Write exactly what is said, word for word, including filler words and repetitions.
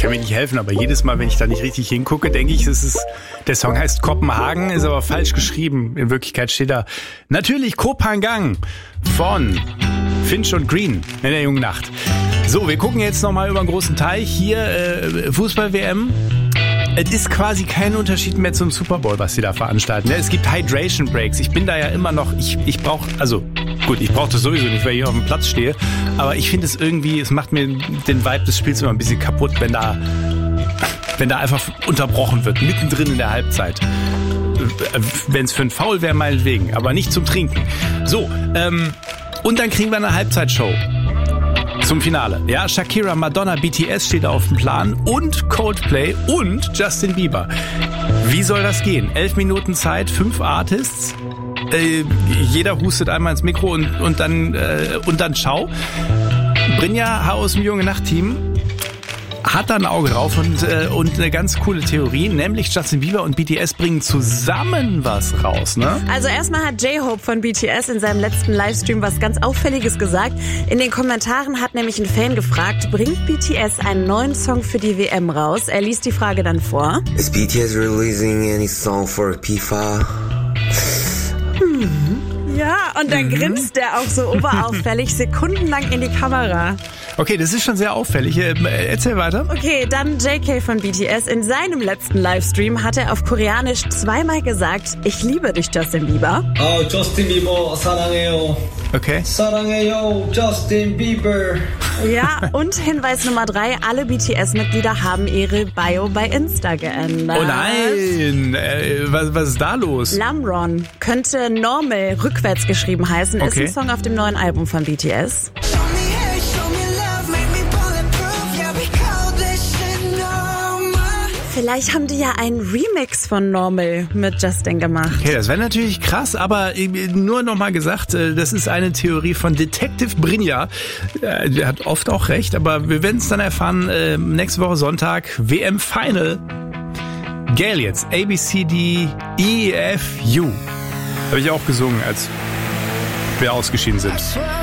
kann mir nicht helfen, aber jedes Mal, wenn ich da nicht richtig hingucke, denke ich, es ist, der Song heißt Kopenhagen, ist aber falsch geschrieben. In Wirklichkeit steht da natürlich Kopangang von Finch und Green in der jungen Nacht. So, wir gucken jetzt nochmal über den großen Teich. Hier äh, Fußball-W M. Es ist quasi kein Unterschied mehr zum Super Bowl, was sie da veranstalten. Es gibt Hydration Breaks. Ich bin da ja immer noch, ich, ich brauche, also gut, ich brauche das sowieso nicht, weil ich hier auf dem Platz stehe. Aber ich finde es irgendwie, es macht mir den Vibe des Spiels immer ein bisschen kaputt, wenn da, wenn da einfach unterbrochen wird, mittendrin in der Halbzeit. Wenn es für ein Foul wäre, meinetwegen, aber nicht zum Trinken. So, ähm, und dann kriegen wir eine Halbzeitshow. Zum Finale. Ja, Shakira, Madonna, B T S steht auf dem Plan und Coldplay und Justin Bieber. Wie soll das gehen? Elf Minuten Zeit, fünf Artists. Äh, jeder hustet einmal ins Mikro und, und dann äh, und dann ciao. Brynja aus dem Junge Nacht-Team hat da ein Auge drauf und, äh, und eine ganz coole Theorie, nämlich Justin Bieber und B T S bringen zusammen was raus, ne? Also erstmal hat J-Hope von B T S in seinem letzten Livestream was ganz Auffälliges gesagt. In den Kommentaren hat nämlich ein Fan gefragt, bringt B T S einen neuen Song für die W M raus? Er liest die Frage dann vor. Is B T S releasing any song for FIFA? Hm. Ja, und dann mhm. grinst er auch so oberauffällig sekundenlang in die Kamera. Okay, das ist schon sehr auffällig. Erzähl weiter. Okay, dann J K von B T S. In seinem letzten Livestream hat er auf Koreanisch zweimal gesagt, ich liebe dich, Justin Bieber. Oh, Justin Bieber, 사랑해요. Okay. 사랑해요, Justin Bieber. Ja, und Hinweis Nummer drei, alle B T S-Mitglieder haben ihre Bio bei Insta geändert. Oh nein, äh, was, was ist da los? Lamron könnte Normal rückwärts geschrieben heißen, okay. Ist ein Song auf dem neuen Album von B T S. Vielleicht haben die ja einen Remix von Normal mit Justin gemacht. Okay, das wäre natürlich krass, aber nur nochmal gesagt, das ist eine Theorie von Detective Brynja. Der hat oft auch recht, aber wir werden es dann erfahren, nächste Woche Sonntag, W M Final. Gail jetzt, A, B, C, D, E, F, U. Habe ich auch gesungen, als wir ausgeschieden sind.